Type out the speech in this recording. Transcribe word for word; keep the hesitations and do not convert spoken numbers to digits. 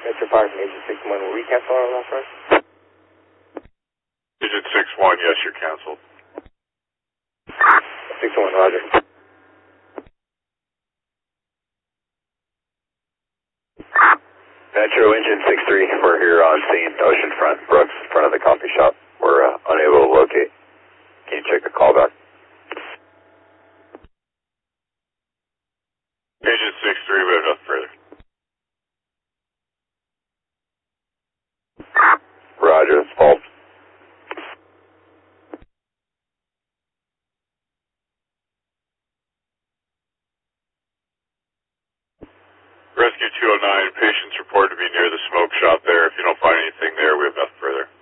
Metro Fire from Agent six one, will we cancel our last run? Agent six one, yes, you're canceled. six one, roger. Metro Engine six three, we're here on scene, Oceanfront, Brooks, in front of the coffee shop. We're uh, unable to locate. Can you check the callback? Agent six three, we have nothing further. Roger, it's false. Rescue two oh nine, patients reported to be near the smoke shop there. If you don't find anything there, we have nothing further.